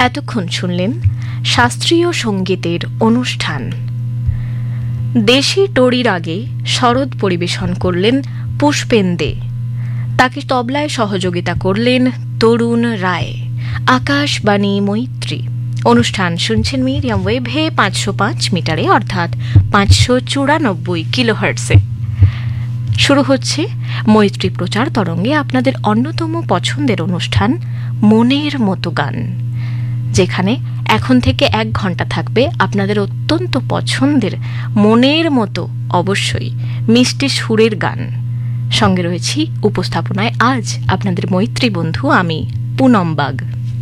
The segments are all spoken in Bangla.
এতক্ষণ শুনলেন শাস্ত্রীয় সঙ্গীতের অনুষ্ঠান। দেশি টড়ির আগে শরৎ পরিবেশন করলেন পুষ্পেন্দে। তাকে তবলায় সহযোগিতা করলেন তরুণ রায়। আকাশবাণী মৈত্রী অনুষ্ঠান শুনছেন মিডিয়াম ওয়েভে 505 মিটারে অর্থাৎ 594 কিলোহার্টসে। শুরু হচ্ছে মৈত্রী প্রচার তরঙ্গে আপনাদের অন্যতম পছন্দের অনুষ্ঠান মনের মতো গান, যেখানে এখন থেকে 1 ঘন্টা থাকবে আপনাদের অত্যন্ত পছন্দের মনের মতো অবশ্যই মিষ্টি সুরের গান। সঙ্গে রয়েছি উপস্থাপনায় আজ আপনাদের মৈত্রী বন্ধু আমি পুনম বাগ।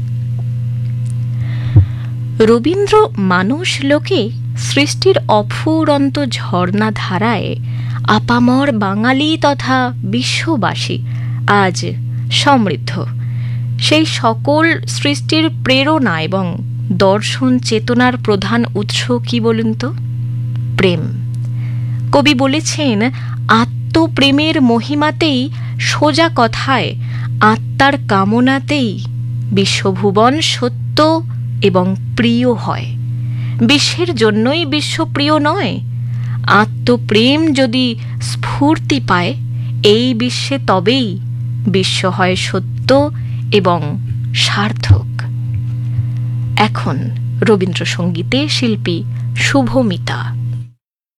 রবীন্দ্র মানস লোকে সৃষ্টির অফুরন্ত ঝর্ণা ধারায় আপামর বাঙালি তথা বিশ্ববাসী আজ সমৃদ্ধ। সেই সকল সৃষ্টির প্রেরণা এবং দর্শন চেতনার প্রধান উৎস কি বলুন তো? প্রেম। কবি বলেছেন, আত্মপ্রেমের মহিমাতেই, সোজা কথায় আত্মার কামনাতেই বিশ্বভুবন সত্য এবং প্রিয় হয়। বিশ্বের জন্যই বিশ্ব প্রিয় নয়। আত্মপ্রেম যদি স্ফূর্তি পায় এই বিশ্বে, তবেই বিশ্ব হয় সত্য এবং সার্থক। এখন রবীন্দ্রসঙ্গীতে শিল্পী শুভমিতা।